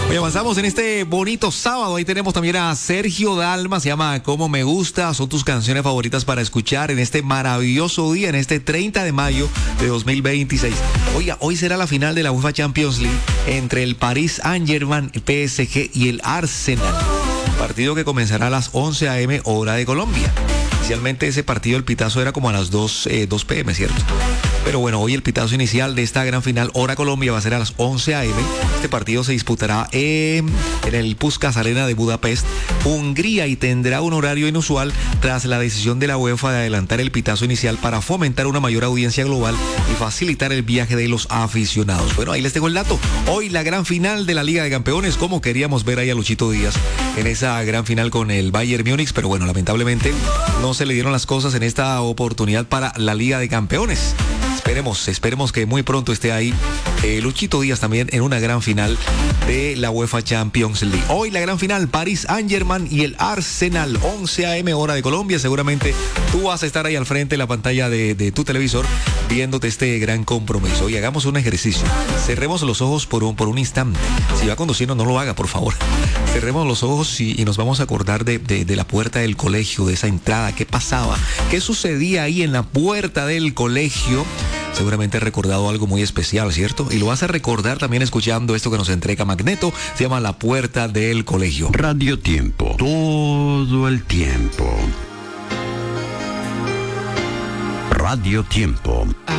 Hoy avanzamos en este bonito sábado. Ahí tenemos también a Sergio Dalma. Se llama Cómo me gusta. Son tus canciones favoritas para escuchar en este maravilloso día, en este 30 de mayo de 2026. Oiga, hoy será la final de la UEFA Champions League entre el Paris Saint-Germain, el PSG y el Arsenal. Partido que comenzará a las 11 a.m. hora de Colombia. Inicialmente ese partido, el pitazo era como a las 2 p.m., ¿cierto? Pero bueno, hoy el pitazo inicial de esta gran final, hora Colombia, va a ser a las 11 a.m. Este partido se disputará en el Puskás Arena de Budapest, Hungría, y tendrá un horario inusual tras la decisión de la UEFA de adelantar el pitazo inicial para fomentar una mayor audiencia global y facilitar el viaje de los aficionados. Bueno, ahí les tengo el dato. Hoy la gran final de la Liga de Campeones, como queríamos ver ahí a Luchito Díaz en esa gran final con el Bayern Múnich, pero bueno, lamentablemente no se le dieron las cosas en esta oportunidad para la Liga de Campeones. Esperemos que muy pronto esté ahí Luchito Díaz también en una gran final de la UEFA Champions League. Hoy la gran final, Paris Saint-Germain y el Arsenal, 11 a.m. hora de Colombia. Seguramente tú vas a estar ahí al frente de la pantalla de tu televisor viéndote este gran compromiso. Y hagamos un ejercicio. Cerremos los ojos por un instante. Si va conduciendo, no lo haga, por favor. Cerremos los ojos y nos vamos a acordar de la puerta del colegio, de esa entrada. ¿Qué pasaba? ¿Qué sucedía ahí en la puerta del colegio? Seguramente has recordado algo muy especial, ¿cierto? Y lo vas a recordar también escuchando esto que nos entrega Magneto. Se llama La Puerta del Colegio. Radio Tiempo. Todo el tiempo. Radio Tiempo.